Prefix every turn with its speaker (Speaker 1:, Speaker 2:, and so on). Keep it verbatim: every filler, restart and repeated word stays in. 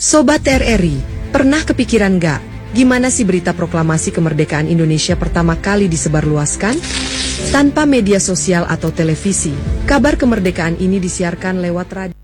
Speaker 1: Sobat R R I, pernah kepikiran gak, gimana sih berita proklamasi kemerdekaan Indonesia pertama kali disebarluaskan? Tanpa media sosial atau televisi, kabar kemerdekaan ini disiarkan lewat radio.